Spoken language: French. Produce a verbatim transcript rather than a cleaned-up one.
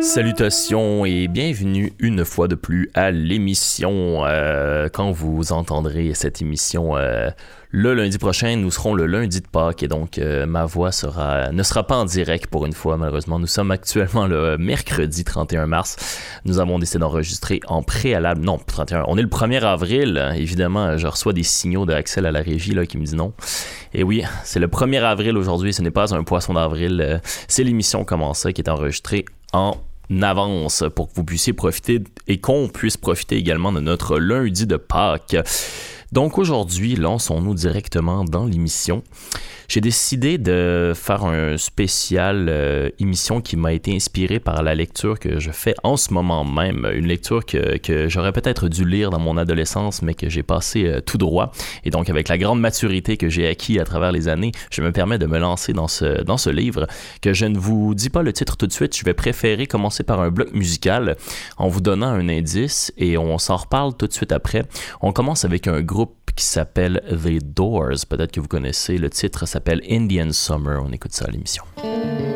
Salutations et bienvenue une fois de plus à l'émission. Euh, quand vous entendrez cette émission euh, le lundi prochain, nous serons le lundi de Pâques et donc euh, ma voix sera, ne sera pas en direct pour une fois malheureusement. Nous sommes actuellement le mercredi trente et un mars. Nous avons décidé d'enregistrer en préalable. Non, trente et un. On est le premier avril. Évidemment, je reçois des signaux d'Axel à la régie là, qui me dit non. Et oui, c'est le premier avril aujourd'hui. Ce n'est pas un poisson d'avril. C'est l'émission Comment ça qui est enregistrée en avance pour que vous puissiez profiter et qu'on puisse profiter également de notre lundi de Pâques. Donc aujourd'hui, lançons-nous directement dans l'émission. J'ai décidé de faire un spécial euh, émission qui m'a été inspirée par la lecture que je fais en ce moment même. Une lecture que, que j'aurais peut-être dû lire dans mon adolescence, mais que j'ai passé euh, tout droit. Et donc, avec la grande maturité que j'ai acquis à travers les années, je me permets de me lancer dans ce, dans ce livre que je ne vous dis pas le titre tout de suite. Je vais préférer commencer par un bloc musical en vous donnant un indice et on s'en reparle tout de suite après. On commence avec un groupe qui s'appelle The Doors. Peut-être que vous connaissez. Le titre s'appelle Indian Summer. On écoute ça à l'émission.